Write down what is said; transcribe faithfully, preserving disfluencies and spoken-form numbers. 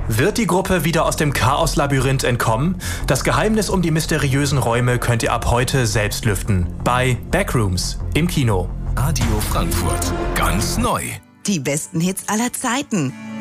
Wird die Gruppe wieder aus dem Chaos-Labyrinth entkommen? Das Geheimnis um die mysteriösen Räume könnt ihr ab heute selbst lüften. Bei Backrooms im Kino. Radio Frankfurt. Ganz neu. Die besten Hits aller Zeiten.